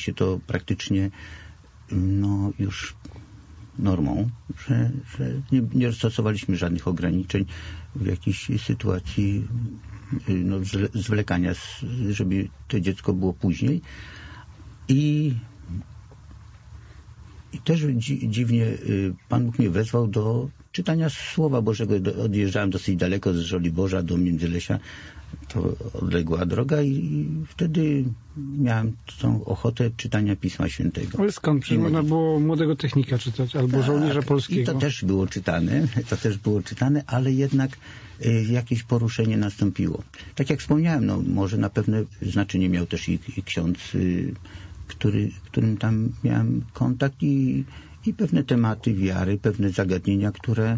się to praktycznie już normą, że nie stosowaliśmy żadnych ograniczeń w jakiejś sytuacji zwlekania, żeby to dziecko było później. I też dziwnie Pan Bóg mnie wezwał do czytania Słowa Bożego. Odjeżdżałem dosyć daleko z Żoliborza do Międzylesia. To odległa droga i wtedy miałem tą ochotę czytania Pisma Świętego. Ale skąd? Czy można było Młodego Technika czytać albo Żołnierza Polskiego? I to też było czytane, ale jednak jakieś poruszenie nastąpiło. Tak jak wspomniałem, może na pewne znaczenie miał też i ksiądz, którym tam miałem kontakt i pewne tematy wiary, pewne zagadnienia, które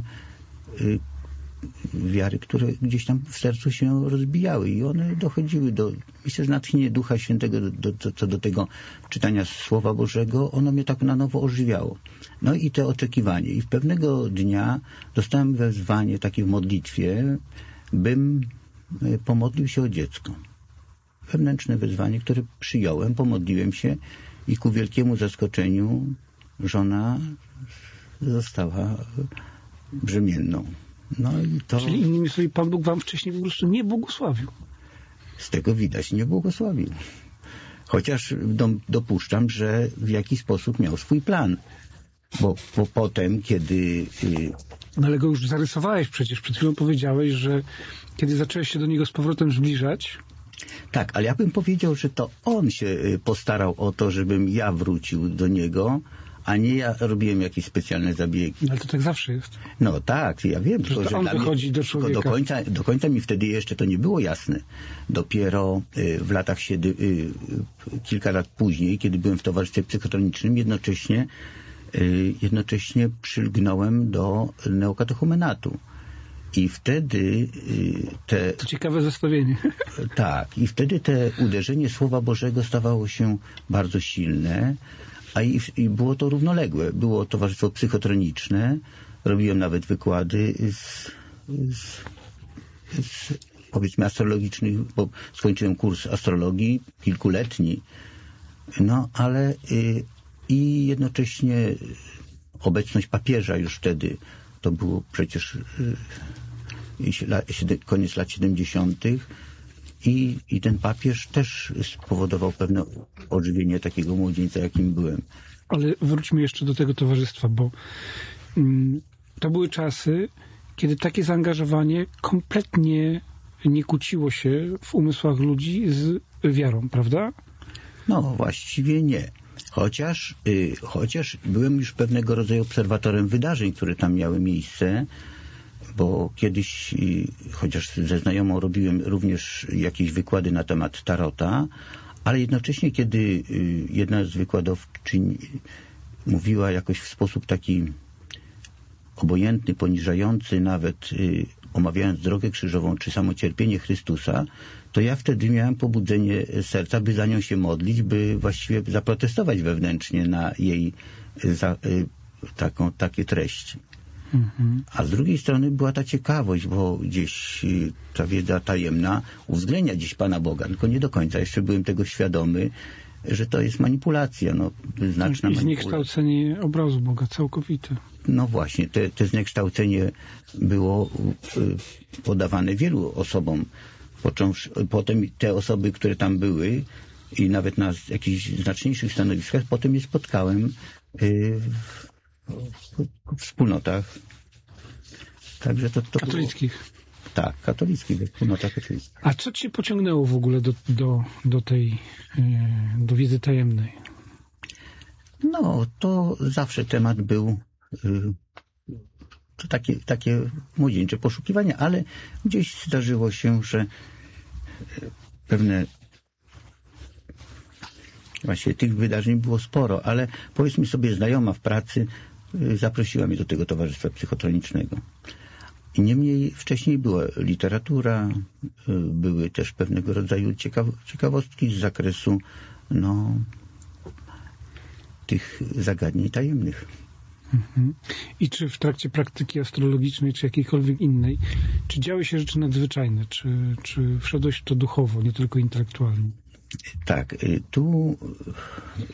gdzieś tam w sercu się rozbijały i one dochodziły myślę, że natchnienie Ducha Świętego co do tego czytania Słowa Bożego, ono mnie tak na nowo ożywiało. No i te oczekiwanie. I pewnego dnia dostałem wezwanie takie w modlitwie, bym pomodlił się o dziecko. Wewnętrzne wezwanie, które przyjąłem, pomodliłem się i ku wielkiemu zaskoczeniu żona została brzemienną. Czyli innymi słowy, Pan Bóg wam wcześniej po prostu nie błogosławił. Z tego widać, nie błogosławił. Chociaż dopuszczam, że w jakiś sposób miał swój plan. Bo potem, kiedy... No ale go już zarysowałeś przecież. Przed chwilą powiedziałeś, że kiedy zacząłeś się do niego z powrotem zbliżać... Tak, ale ja bym powiedział, że to on się postarał o to, żebym ja wrócił do niego, a nie ja robiłem jakieś specjalne zabiegi. Ale to tak zawsze jest. No tak, ja wiem. Tylko, że on wychodzi do człowieka. Do końca mi wtedy jeszcze to nie było jasne. Dopiero w latach kilka lat później, kiedy byłem w towarzystwie psychotronicznym, jednocześnie przylgnąłem do neokatechumenatu. I wtedy To ciekawe zestawienie. Tak, i wtedy te uderzenie Słowa Bożego stawało się bardzo silne, i było to równoległe. Było towarzystwo psychotroniczne, robiłem nawet wykłady z powiedzmy astrologicznych, bo skończyłem kurs astrologii kilkuletni, ale i jednocześnie obecność papieża już wtedy, to było przecież koniec lat 70. I ten papież też spowodował pewne ożywienie takiego młodzieńca, jakim byłem. Ale wróćmy jeszcze do tego towarzystwa, bo to były czasy, kiedy takie zaangażowanie kompletnie nie kłóciło się w umysłach ludzi z wiarą, prawda? No, właściwie nie. Chociaż byłem już pewnego rodzaju obserwatorem wydarzeń, które tam miały miejsce, bo kiedyś, chociaż ze znajomą robiłem również jakieś wykłady na temat tarota, ale jednocześnie, kiedy jedna z wykładowczyń mówiła jakoś w sposób taki obojętny, poniżający, nawet omawiając drogę krzyżową czy samo cierpienie Chrystusa, to ja wtedy miałem pobudzenie serca, by za nią się modlić, by właściwie zaprotestować wewnętrznie na jej takie treści. A z drugiej strony była ta ciekawość, bo gdzieś ta wiedza tajemna uwzględnia gdzieś Pana Boga, tylko nie do końca. Jeszcze byłem tego świadomy, że to jest manipulacja, znaczna manipulacja. I zniekształcenie obrazu Boga całkowite. No właśnie, te zniekształcenie było podawane wielu osobom. Potem te osoby, które tam były i nawet na jakichś znaczniejszych stanowiskach, potem je spotkałem w wspólnotach. Także to katolickich. Było, tak, katolickich, wspólnotach katolickich. A co cię pociągnęło w ogóle do wiedzy tajemnej? No, to zawsze temat był to takie młodzieńcze poszukiwania, ale gdzieś zdarzyło się, że pewne właśnie tych wydarzeń było sporo, ale powiedzmy sobie znajoma w pracy zaprosiła mnie do tego towarzystwa psychotronicznego. I niemniej wcześniej była literatura, były też pewnego rodzaju ciekawostki z zakresu tych zagadnień tajemnych. I czy w trakcie praktyki astrologicznej, czy jakiejkolwiek innej, czy działy się rzeczy nadzwyczajne, czy wszedłeś w to duchowo, nie tylko intelektualnie? Tak, tu